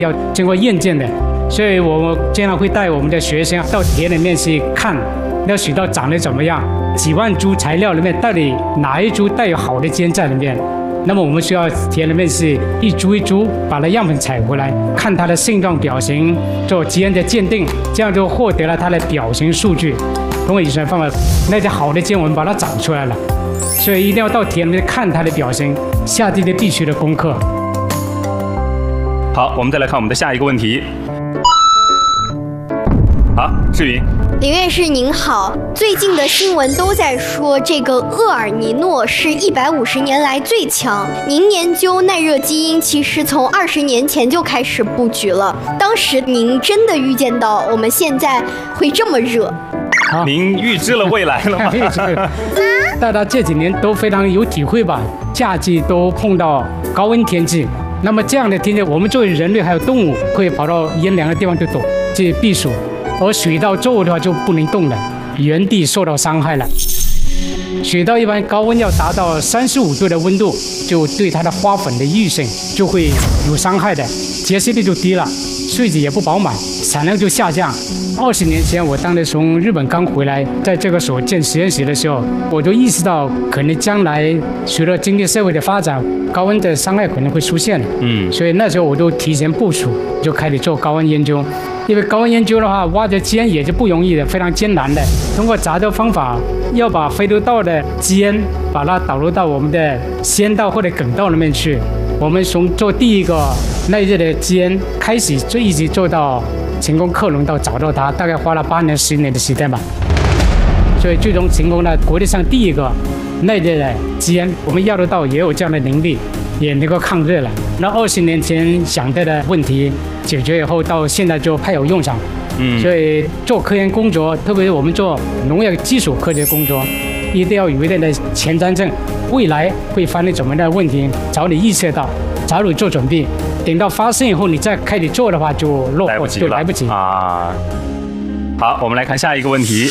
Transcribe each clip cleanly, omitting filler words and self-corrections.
要经过验证的。所以我经常会带我们的学生到田里面去看那水稻长得怎么样，几万株材料里面到底哪一株带有好的基因在里面。那么我们需要田里面是一株一株把它样本采回来，看它的性状表型，做基因的鉴定，这样就获得了它的表型数据。通过遗传方法，那些好的基因我们把它长出来了。所以一定要到田里面看它的表型，下地的必须的功课。 好，我们再来看我们的下一个问题。好，志云。 林院士您好，最近的新闻都在说这个厄尔尼诺是150年来最强。您研究耐热基因其实从20年前就开始布局了，当时您真的预见到我们现在会这么热？ 您预知了未来了吗？ 大家这几年都非常有体会吧，夏季都碰到高温天气，那么这样的天气，我们作为人类还有动物会跑到阴凉的地方去躲去避暑。而水稻作物的话就不能动了，原地受到伤害了。水稻一般高温要达到35度的温度，就对它的花粉的育生就会有伤害的，结实力就低了，穗子也不饱满，产量就下降。20年前我当时从日本刚回来，在这个所建实验室的时候，我就意识到可能将来随着经济社会的发展，高温的伤害可能会出现。所以那时候我都提前部署，就开始做高温研究。因为高温研究的话，挖掘基因也是不容易的，非常艰难的。通过杂交方法，要把非洲稻的基因把它导入到我们的先稻或者梗稻里面去。我们从做第一个耐热的基因开始，就一直做到成功克隆到找到它，大概花了8年10年的时间吧。所以最终成功了国际上第一个耐热的基因，我们要得到也有这样的能力，也能够抗热了。那20年前想到的问题解决以后，到现在就派有用场。所以做科研工作，特别是我们做农业基础科学工作，一定要有一定的前瞻性，未来会发生怎么样的问题，早点预测到，早点做准备。等到发生以后，你再开始做的话，就落后，就来不及啊。 好，我们来看下一个问题。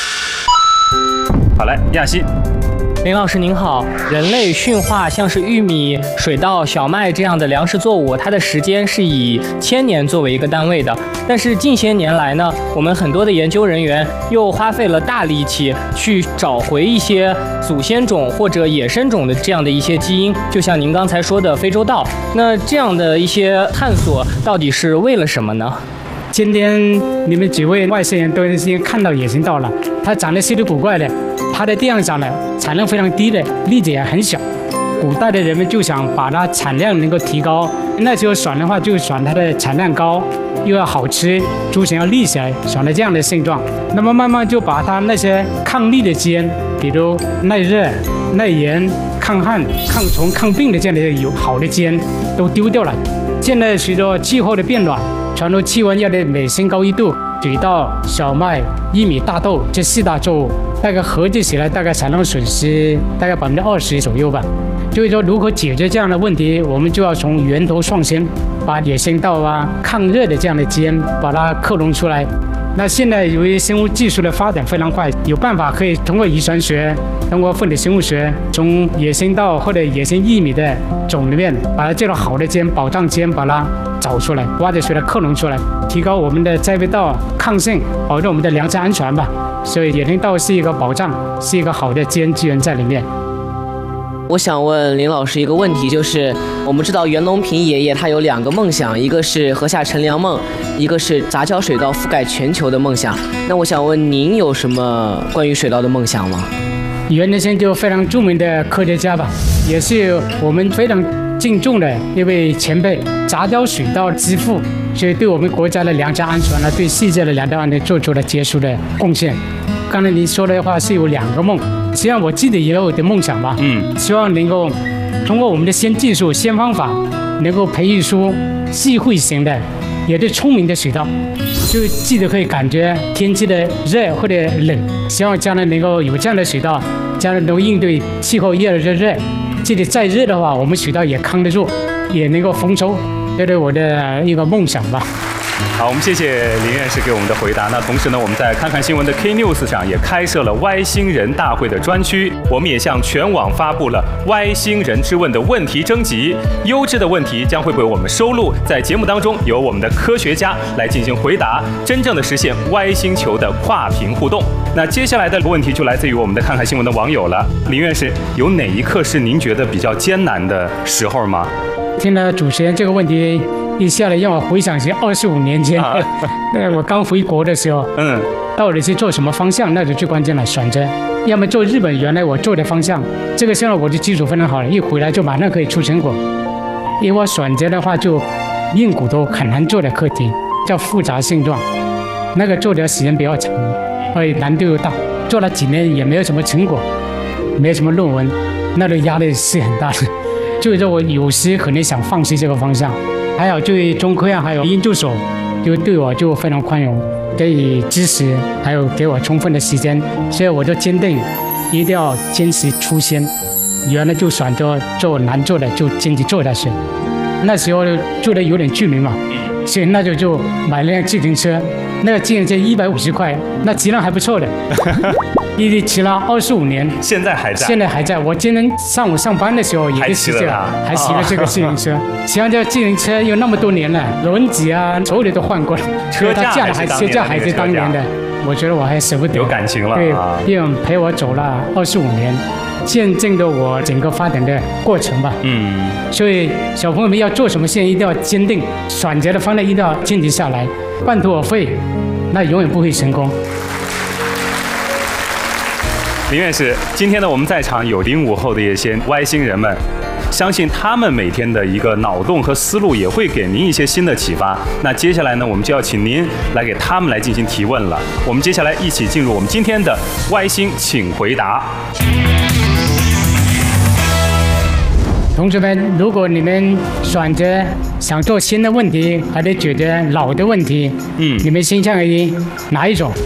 好，来，亚西。 林老师您好，人类驯化像是玉米、水稻、小麦这样的粮食作物，它的时间是以1000年作为一个单位的。但是近些年来呢，我们很多的研究人员又花费了大力气去找回一些祖先种或者野生种的这样的一些基因，就像您刚才说的非洲稻。那这样的一些探索到底是为了什么呢？ 今天你们几位外星人都已经看到野生稻了，它长得稀里古怪的，它的地上长的产量非常低的，粒子也很小。古代的人们就想把它产量能够提高，那时候选的话就选它的产量高，又要好吃，株型要立起来，选了这样的性状。那么慢慢就把它那些抗力的基因，比如耐热、耐盐、抗旱、抗虫、抗病的这样的有好的基因都丢掉了。现在随着气候的变暖，全球气温要得每升高1度，水稻、小麦、玉米、大豆这4大作物，大概合计起来大概产量损失大概20%左右吧。所以说，如何解决这样的问题，我们就要从源头创新，把野生稻啊、抗热的这样的基因把它克隆出来。那现在由于生物技术的发展非常快，有办法可以通过遗传学、通过分子生物学，从野生稻或者野生玉米的种里面，把它这种好的基因、保障基因把它找出来，挖掘出来、克隆出来，提高我们的栽培稻抗性，保证我们的粮食安全吧。所以野生稻是一个保障，是一个好的基因资源在里面。 我想问林老师一个问题，就是我们知道袁隆平爷爷他有2个梦想，一个是禾下乘凉梦，一个是杂交水稻覆盖全球的梦想。那我想问您有什么关于水稻的梦想吗？ 袁隆平就非常著名的科学家吧，也是我们非常敬重的一位前辈，杂交水稻之父，所以对我们国家的粮食安全呢，对世界的粮食安全做出了杰出的贡献。刚才您说的话是有2个梦，实际上我自己也有的梦想吧，希望能够通过我们的新技术、新方法，能够培育出智慧型的，也是聪明的水稻，就自己可以感觉天气的热或者冷，希望将来能够有这样的水稻，将来能够应对气候越来越热，自己再热的话，我们水稻也扛得住，也能够丰收，这是我的一个梦想吧。 好，我们谢谢林院士给我们的回答。那同时呢，我们在看看新闻的 K News 上也开设了外星人大会的专区，我们也向全网发布了外星人之问的问题征集，优质的问题将会被我们收录在节目当中，由我们的科学家来进行回答，真正的实现外星球的跨屏互动。那接下来的问题就来自于我们的看看新闻的网友了。林院士，有哪一刻是您觉得比较艰难的时候吗？ 听了主持人这个问题，一下子让我回想起25年前，那我刚回国的时候，到底是做什么方向，那是最关键的选择。要么做日本原来我做的方向，这个现在我的基础非常好了，一回来就马上可以出成果。因为我选择的话，就硬骨头很难做的课题，叫复杂性状，那个做的时间比较长，而且难度又大，做了几年也没有什么成果，没有什么论文，那个压力是很大的。所以说我有时可能想放弃这个方向。还有对中科院还有研究所，就对我就非常宽容，给予支持，还有给我充分的时间，所以我就坚定一定要坚持初心。原来就选择做难做的，就坚持做下去。那时候做的有点距离嘛，所以那就买了辆自行车，那个自行车150块，那质量还不错的。一直骑了25年， 现在还在。 现在还在。我今天上午上班的时候也是骑这个，还骑了这个自行车。实际上这个自行车有那么多年了，轮子啊，所有的都换过了， 车架还是当年的。我觉得我还舍不得。 有感情了。 对，因为陪我走了25年，见证了我整个发展的过程吧。所以小朋友们要做什么事情一定要坚定，选择的方向一定要坚持下来，半途而废，那永远不会成功。 林院士，今天呢，我们在场有05后的一些外星人们，相信他们每天的一个脑洞和思路也会给您一些新的启发。那接下来呢，我们就要请您来给他们来进行提问了。我们接下来一起进入我们今天的外星请回答。 同学们，如果你们选择想做新的问题，还得解决老的问题，你们倾向于哪一种？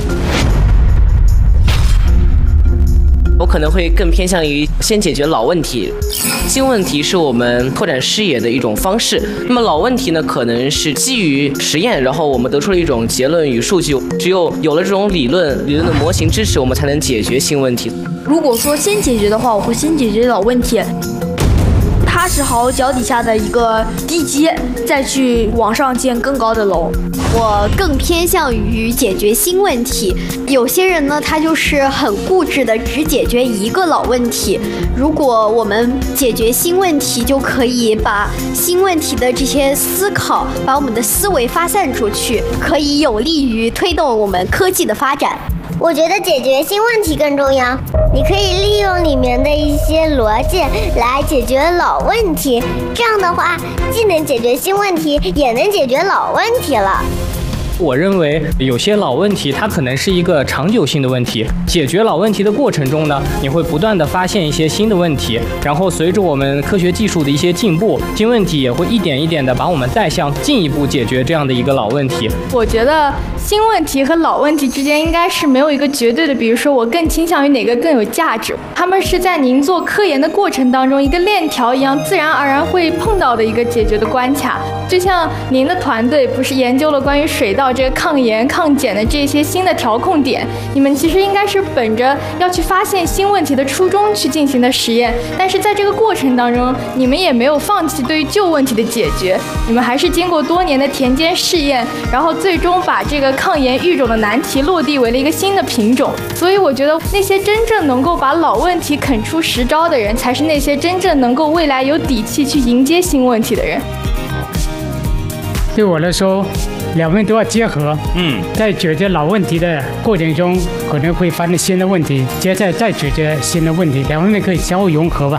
我可能会更偏向于先解决老问题，新问题是我们拓展视野的一种方式。那么老问题呢，可能是基于实验，然后我们得出了一种结论与数据。只有有了这种理论的模型支持，我们才能解决新问题。 如果说先解决的话，我会先解决老问题。踏实好脚底下的一个地基，再去往上建更高的楼。 我更偏向于解决新问题。有些人呢，他就是很固执的只解决一个老问题。如果我们解决新问题，就可以把新问题的这些思考，把我们的思维发散出去，可以有利于推动我们科技的发展。 我觉得解决新问题更重要，你可以利用里面的一些逻辑来解决老问题，这样的话既能解决新问题，也能解决老问题了。 我认为有些老问题它可能是一个长久性的问题，解决老问题的过程中呢，你会不断的发现一些新的问题，然后随着我们科学技术的一些进步，新问题也会一点一点的把我们带向进一步解决这样的一个老问题。 我觉得新问题和老问题之间应该是没有一个绝对的，比如说我更倾向于哪个更有价值，他们是在您做科研的过程当中一个链条一样，自然而然会碰到的一个解决的关卡。就像您的团队不是研究了关于水稻这个抗盐抗碱的这些新的调控点，你们其实应该是本着要去发现新问题的初衷去进行的实验，但是在这个过程当中，你们也没有放弃对于旧问题的解决，你们还是经过多年的田间试验，然后最终把这个抗盐育种的难题落地为了一个新的品种。所以我觉得那些真正能够把老问题啃出实招的人，才是那些真正能够未来有底气去迎接新问题的人。 对我来说，两边都要结合。在解决老问题的过程中，可能会发生新的问题，接着再解决新的问题，两方面可以相互融合吧。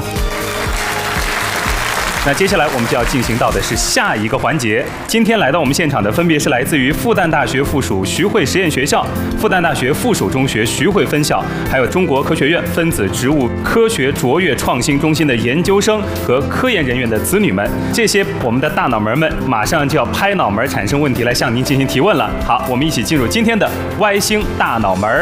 那接下来我们就要进行到的是下一个环节。今天来到我们现场的分别是来自于复旦大学附属徐汇实验学校、复旦大学附属中学徐汇分校，还有中国科学院分子植物科学卓越创新中心的研究生和科研人员的子女们。这些我们的大脑门们马上就要拍脑门产生问题来向您进行提问了。好，我们一起进入今天的歪星大脑门。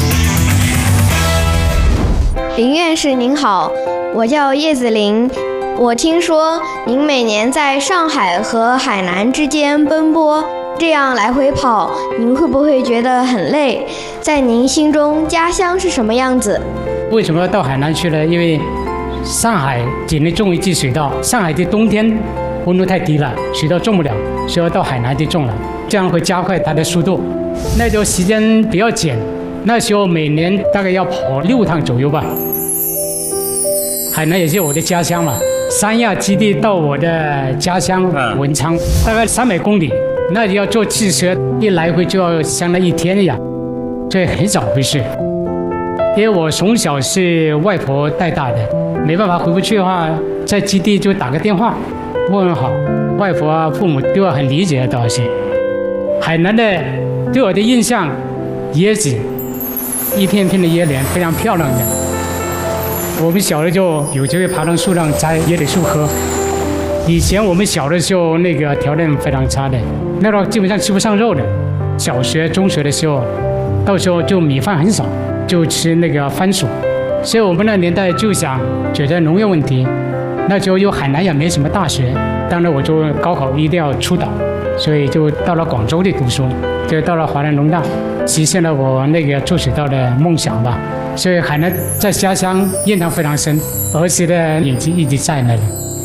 林院士您好，我叫叶子玲， 我听说您每年在上海和海南之间奔波，这样来回跑，您会不会觉得很累？在您心中，家乡是什么样子？ 为什么要到海南去呢？因为上海今年种一季水稻，上海的冬天温度太低了，水稻种不了，所以要到海南去种了，这样会加快它的速度。那就时间比较紧，那时候每年大概要跑6趟左右吧。海南也是我的家乡嘛，三亚基地到我的家乡文昌大概300公里，那就要坐汽车，一来回就要相当1天呀，所以很少回去。因为我从小是外婆带大的，没办法回不去的话，在基地就打个电话问问好，外婆啊父母对我很理解的东西。海南的对我的印象，椰子，一片片的椰莲非常漂亮的。我们小的就有机会爬上树上摘椰子树喝。以前我们小的时候那个条件非常差的，那时候基本上吃不上肉的。小学、中学的时候，到时候就米饭很少，就吃那个番薯。所以我们那年代就想解决农业问题。那时候有海南也没什么大学，当然我就高考一定要出岛，所以就到了广州去读书，就到了华南农大，实现了我那个做水稻的梦想吧。所以海南在家乡印象非常深，儿时的眼睛一直在那里。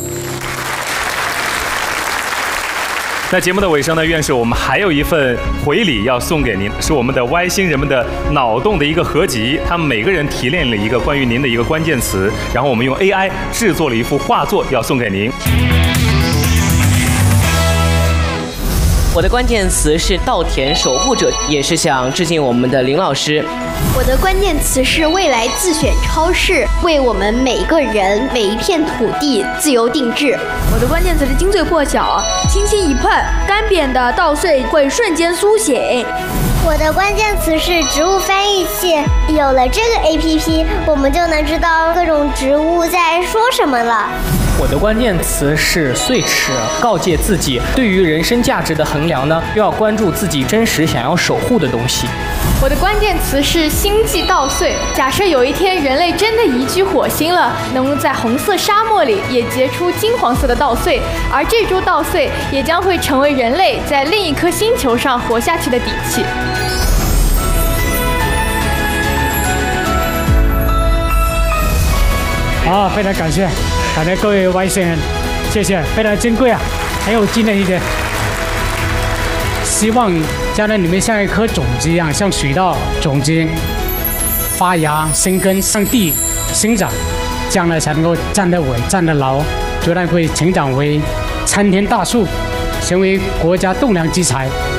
在节目的尾声呢，院士，我们还有一份回礼要送给您，是我们的歪星人们的脑洞的一个合集，他们每个人提炼了一个关于您的一个关键词，然后我们用 AI 制作了一幅画作要送给您。 我的关键词是稻田守护者，也是想致敬我们的林老师。 我的关键词是未来自选超市，为我们每一个人、每一片土地自由定制。 我的关键词是精粹破晓，轻轻一碰，干瘪的稻穗会瞬间苏醒。 我的关键词是植物翻译器，有了这个 APP， 我们就能知道各种植物在说什么了。 我的关键词是碎齿，告诫自己，对于人生价值的衡量呢，要关注自己真实想要守护的东西。 我的关键词是星际稻穗。假设有一天人类真的移居火星了，能在红色沙漠里也结出金黄色的稻穗，而这株稻穗也将会成为人类在另一颗星球上活下去的底气。 好，非常感谢各位外星人，谢谢，非常珍贵啊，很有纪念意义。希望将来你们像一颗种子一样，像水稻种子发芽、生根、上地生长，将来才能够站得稳、站得牢，自然会成长为参天大树，成为国家栋梁之才。